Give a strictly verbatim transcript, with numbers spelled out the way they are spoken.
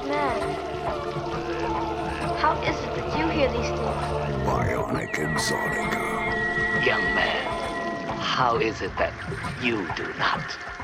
man, how is it that you hear these things? Bionic Exotica. Young man, how is it that you do not?